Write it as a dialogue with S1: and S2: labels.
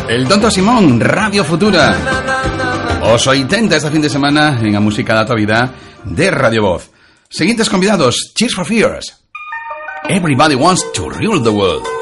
S1: El Tonto Simón, Radio Futura. Os 80 este fin de semana en a música da tua vida de Radio Voz. Seguintes convidados: Cheers for Fears, Everybody Wants to Rule the World.